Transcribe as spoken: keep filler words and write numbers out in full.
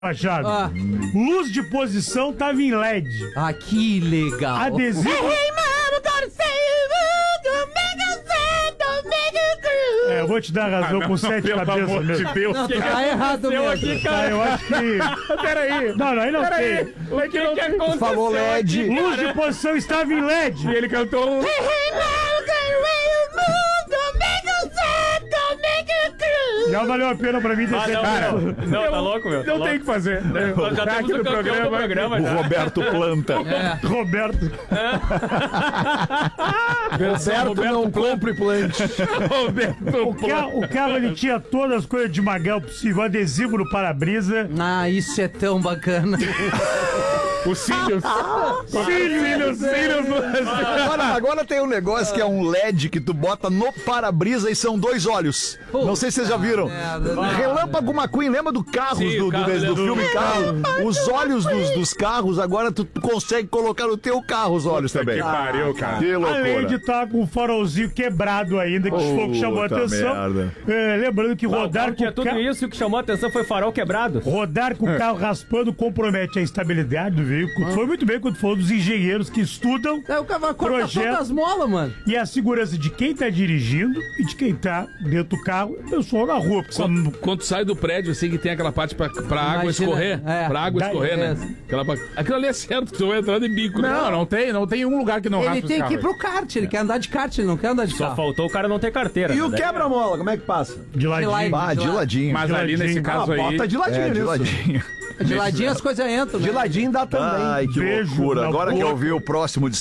Machado. Ah. Luz de posição tava em L E D. Ah, que legal. Adesivo. É, eu vou te dar razão Ah, não, com sete pelo cabeças amor mesmo. de Deus. Não, que tu que tá errado mesmo. aqui, Ah, cara? eu acho que... Peraí. Não, não, aí não Peraí. tem. O que, que aconteceu? Falou L E D. aqui, Luz cara? de posição estava em L E D. E ele cantou... Já valeu a pena pra mim Ah, descer. não, Cara, não, não, tá louco, meu. Tá Não louco. tem o que fazer. Nós já Tá temos aqui o no campeão programa. do programa O já. Roberto Planta. É. Roberto. Roberto não compre plante. Roberto O carro, o carro ele tinha todas as coisas de Magal possível. Adesivo no para-brisa. Ah, isso é tão bacana. Os cílios. Cílios, cílios, cílios. Agora, agora tem um negócio que é um L E D que tu bota no para-brisa e são dois olhos. Não sei se vocês já viram. merda. Relâmpago McQueen, lembra do Carros, Sim, do, o carro, do, do, ele é do- filme Carros? Os olhos dos, dos carros, agora tu consegue colocar no teu carro os olhos também. Que pariu, cara. Que Além de loucura. estar com o farolzinho quebrado ainda, que foi o que chamou a Puta atenção. merda. É, lembrando que Ah, o rodar carro com tinha o tudo carro... isso e o que chamou a atenção foi farol quebrado. Rodar com o carro raspando compromete a estabilidade do veículo. Tu foi muito bem quando falou dos engenheiros que estudam É, o cara corta Projeto. todas as molas, mano. e a segurança de quem tá dirigindo e de quem tá dentro do carro e o pessoal na rua. Porque Quando, quando tu sai do prédio, assim, que tem aquela parte pra, pra água Imagina, escorrer. é. Pra água Dá- escorrer, é. né? Aquela, pa- aquilo ali é certo, tu vai entrando em bico, né? Não, não tem, não tem um lugar que não Ele raspa tem esse que ir carro. pro kart, ele quer andar de kart, ele não quer andar de Só carro. faltou o cara não ter carteira. E né? o Daí- quebra-mola, como é que passa? de ladinho. De Ah, de ladinho. Mas De ali ladinho. nesse caso Ah, aí... bota de ladinho É, de nisso. ladinho. De ladinho as coisas entram, né? De ladinho dá também. Ai, que Beijo loucura. na Agora que boca. eu vi o próximo